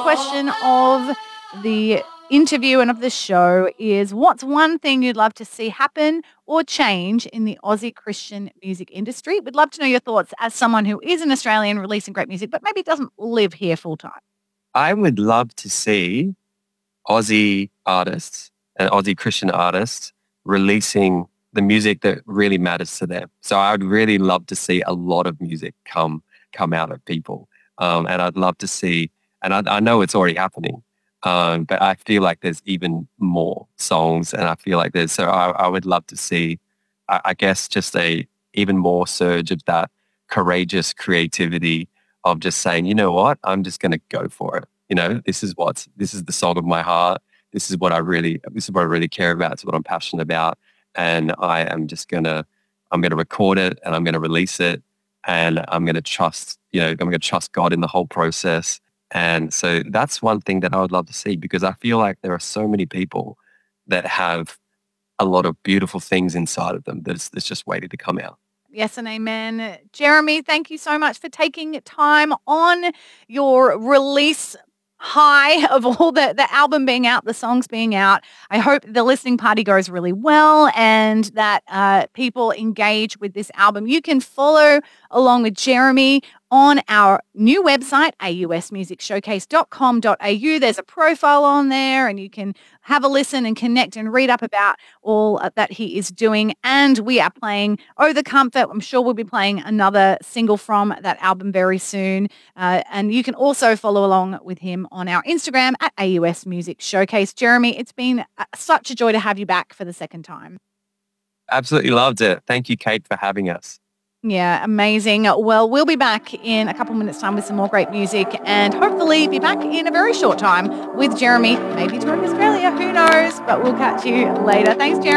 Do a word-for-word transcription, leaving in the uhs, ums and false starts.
question of the interview and of the show is, what's one thing you'd love to see happen or change in the Aussie Christian music industry? We'd love to know your thoughts as someone who is an Australian releasing great music, but maybe doesn't live here full time. I would love to see Aussie artists and Aussie Christian artists releasing the music that really matters to them. So I would really love to see a lot of music come come out of people. Um, and I'd love to see, and I, I know it's already happening, um, but I feel like there's even more songs, and I feel like there's, so I, I would love to see, I, I guess, just a even more surge of that courageous creativity of just saying, you know what, I'm just going to go for it. You know, this is what's, this is the song of my heart. This is what I really, this is what I really care about. It's what I'm passionate about. And I am just going to, I'm going to record it and I'm going to release it. And I'm going to trust, you know, I'm going to trust God in the whole process. And so that's one thing that I would love to see, because I feel like there are so many people that have a lot of beautiful things inside of them that's, that's just waiting to come out. Yes and amen. Jeremy, thank you so much for taking time on your release high of all the, the album being out, the songs being out. I hope the listening party goes really well and that uh, people engage with this album. You can follow along with Jeremy on our new website, a u s music showcase dot com dot a u. There's a profile on there and you can have a listen and connect and read up about all that he is doing. And we are playing Oh the Comfort. I'm sure we'll be playing another single from that album very soon. Uh, and you can also follow along with him on our Instagram at A U S Music Showcase. Jeremy, it's been such a joy to have you back for the second time. Absolutely loved it. Thank you, Kate, for having us. Yeah, amazing. Well, we'll be back in a couple minutes' time with some more great music and hopefully be back in a very short time with Jeremy, maybe touring Australia, who knows, but we'll catch you later. Thanks, Jeremy.